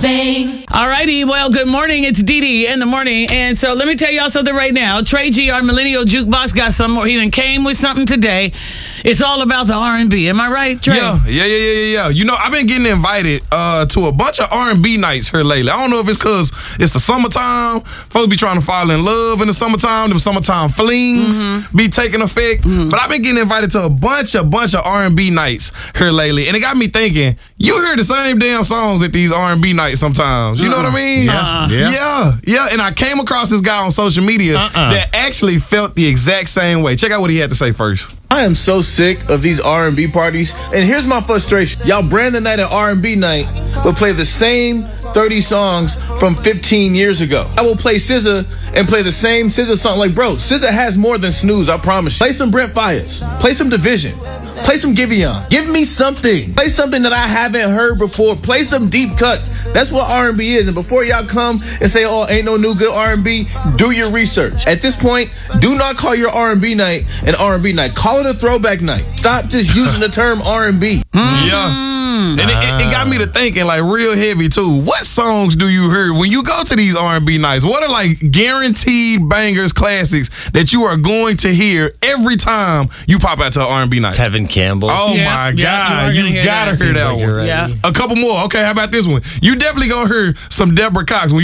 thing. All righty. Well, good morning. It's Dee Dee in the morning. And so let me tell y'all something right now. Trey G, our millennial jukebox, got some more. He done came with something today. It's all about the R&B. Am I right, Trey? Yeah. You know, I've been getting invited to a bunch of R&B nights here lately. I don't know if it's because it's the summertime. Folks be trying to fall in love in the summertime. Them summertime flings be taking effect. But I've been getting invited to a bunch of R&B nights here lately. And it got me thinking, you hear the same damn songs at these R&B nights sometimes. You know what I mean? Yeah. And I came across this guy on social media that actually felt the exact same way. Check out what he had to say first. I am so sick of these R&B parties, and here's my frustration. Y'all brand the night an R&B night, but play the same 30 songs from 15 years ago. I will play SZA and play the same SZA song. Like, bro, SZA has more than snooze, I promise you. Play some Brent Faiyaz. Play some Division. Play some Giveon. Give me something. Play something that I haven't heard before. Play some deep cuts. That's what R&B is. And before y'all come and say, oh, ain't no new good R&B, do your research. At this point, do not call your R&B night an R&B night. Call it a throwback night. Stop just using the term R&B. Yeah. And it got me to thinking, like, real heavy, too. What songs do you hear when you go to these R&B nights? What are, like, guaranteed bangers, classics that you are going to hear every time you pop out to an R&B night? Tevin Campbell. Oh, my God. You got to hear that one. Yeah. A couple more. Okay, how about this one? You definitely going to hear some Deborah Cox. When